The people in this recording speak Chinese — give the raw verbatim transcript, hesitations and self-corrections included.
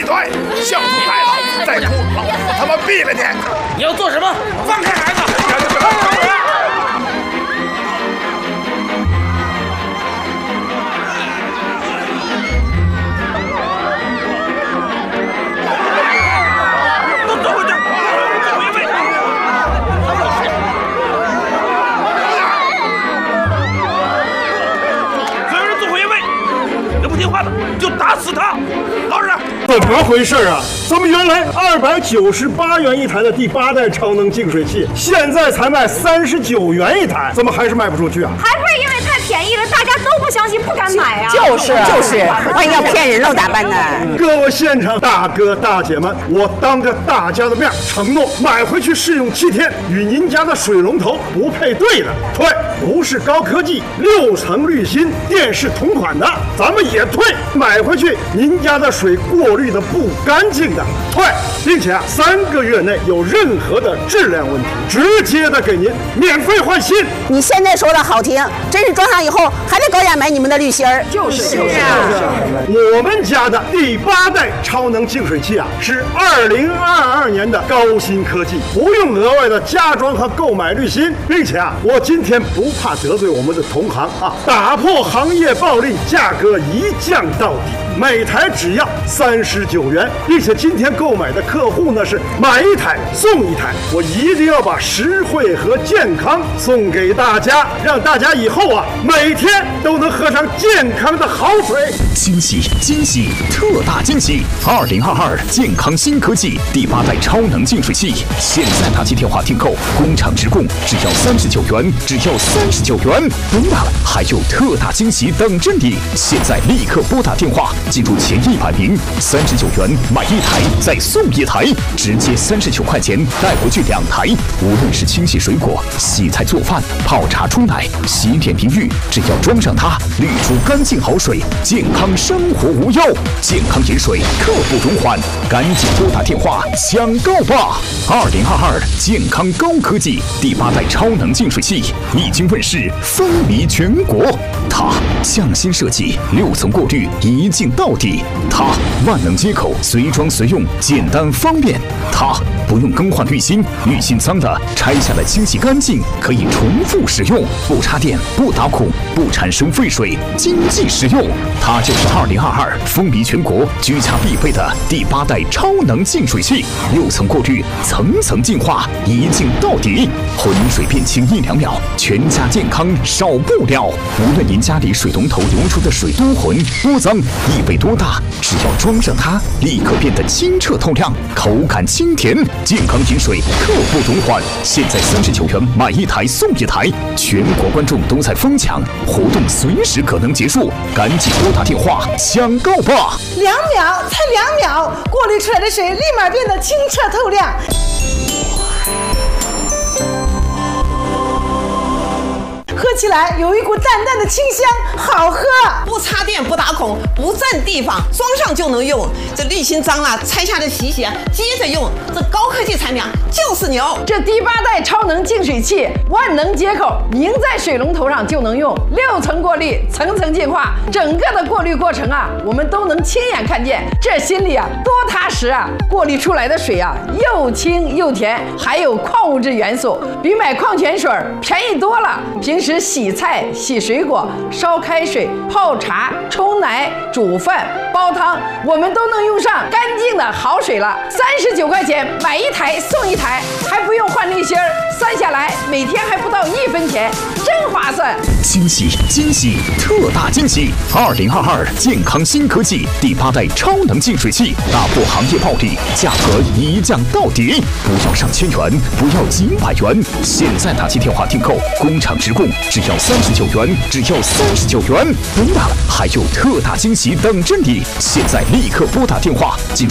退，孝子在老，再哭老子他妈毙了你！ 你要做什么？放开孩子！都坐回去，坐回位。所有人坐回位，人不听话的就打死他！老实。 怎么回事啊？咱们原来二百九十八元一台的第八代超能净水器，现在才卖三十九元一台，怎么还是卖不出去啊？ 还不是因为太便宜了，大家都不相信，不敢买啊！ 就是就是，万一要骗人喽咋办呢？ 各位现场大哥大姐们，我当着大家的面承诺，买回去试用七天，与您家的水龙头不配对的退，不是高科技六层滤芯电视同款的咱们也退，买回去您家的水过滤的不干净的退，并且啊三个月内有任何的质量问题，直接的给您免费换新。 你现在说的好听，真是装上以后还得高价买你们的滤芯儿。 就是就是啊。 我们家的第八代超能净水器啊，是二零二二年的高新科技，不用额外的加装和购买滤芯，并且啊，我今天不怕得罪我们的同行啊，打破行业暴利，价格一降到底。每台只要三十九元，并且今天购买的客户呢是买一台送一台，我一定要把实惠和健康送给大家，让大家以后啊每天都能喝上健康的好水。 惊喜惊喜特大惊喜！二零二二健康新科技第八代超能净水器，现在打起电话订购，工厂直供，只要三十九元，只要三十九元，不大了，还有特大惊喜等着你！现在立刻拨打电话。进入前一百名，三十九元买一台再送一台，直接三十九块钱带回去两台。无论是清洗水果、洗菜做饭、泡茶冲奶、洗脸淋浴，只要装上它，滤出干净好水，健康生活无忧。健康饮水刻不容缓，赶紧拨打电话抢购吧！二零二二健康高科技第八代超能净水器已经问世，风靡全国。它匠心设计，六层过滤，一镜到底。它万能接口，随装随用，简单方便。它不用更换滤芯，滤芯脏了拆下来清洗干净，可以重复使用，不插电，不打孔，不产生废水，经济实用。它就是二零二二风靡全国、居家必备的第八代超能净水器，六层过滤，层层净化，一镜到底，浑水变清一两秒，全家健康少不了。无论您家里水龙头流出的水多浑多脏，异味多大，只要装上它，立刻变得清澈透亮，口感清甜，健康饮水刻不容缓。现在三十九元买一台送一台，全国观众都在疯抢，活动随时可能结束，赶紧拨打电话抢购吧！ 两秒，才两秒，过滤出来的水立马变得清澈透亮。喝起来有一股淡淡的清香，好喝。 不插电，不打孔，不占地方，装上就能用。这滤芯脏了，拆下来洗洗，接着用。这高科技产品就是牛。 这第八代超能净水器，万能接口，拧在水龙头上就能用，六层过滤，层层净化，整个的过滤过程啊，我们都能亲眼看见，这心里啊多踏实啊！过滤出来的水啊，又清又甜，还有矿物质元素，比买矿泉水便宜多了。平时洗菜、洗水果、烧开水、泡茶、冲奶、煮饭、煲汤，我们都能用上干净的好水了。三十九块钱买一台送一台，还不用换滤芯儿，算下来每天还不到一分钱，真划算！ 惊喜惊喜特大惊喜！二零二二健康新科技第八代超能净水器，打破行业暴利，价格一降到底，不要上千元，不要几百元，现在打起电话订购，工厂直供。只要三十九元，只要三十九元，不大了，还有特大惊喜等着你！现在立刻拨打电话进。